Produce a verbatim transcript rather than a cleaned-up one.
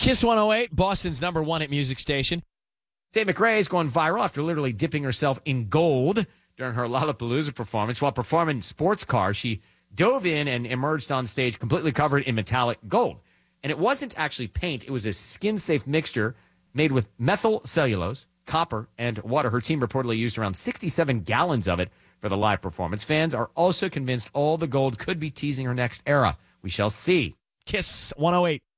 Kiss one oh eight, Boston's number one hit music station. Tate McRae is going viral after literally dipping herself in gold during her Lollapalooza performance. While performing Sports Car, she dove in and emerged on stage completely covered in metallic gold. And it wasn't actually paint. It was a skin-safe mixture made with methyl cellulose, copper, and water. Her team reportedly used around sixty-seven gallons of it for the live performance. Fans are also convinced all the gold could be teasing her next era. We shall see. Kiss one oh eight.